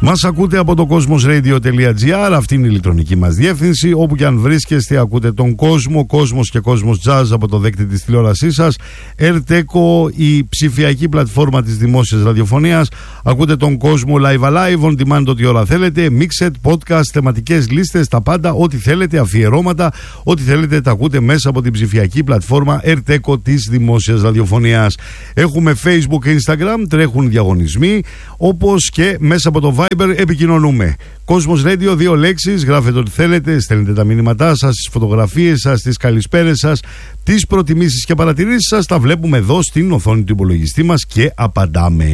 Μας ακούτε από το cosmosradio.gr, αυτή είναι η ηλεκτρονική μας διεύθυνση. Όπου και αν βρίσκεστε, ακούτε τον κόσμο, Κόσμος και Κόσμος Jazz από το δέκτη της τηλεόρασής σας. Airteco, η ψηφιακή πλατφόρμα της δημόσιας ραδιοφωνίας. Ακούτε τον κόσμο live alive, on demand ό,τι ώρα θέλετε. Mixed, podcast, θεματικές λίστες, τα πάντα, ό,τι θέλετε, αφιερώματα, ό,τι θέλετε, τα ακούτε μέσα από την ψηφιακή πλατφόρμα Airteco της δημόσιας ραδιοφωνίας. Έχουμε Facebook και Instagram, τρέχουν διαγωνισμοί, όπως και μέσα από το Viber επικοινωνούμε. Κόσμος Radio, 2 λέξεις, γράφετε ό,τι θέλετε, στέλνετε τα μηνύματά σας, τις φωτογραφίες σας, τις καλησπέρες σας, τις προτιμήσεις και παρατηρήσεις σας, τα βλέπουμε εδώ στην οθόνη του υπολογιστή μας και απαντάμε.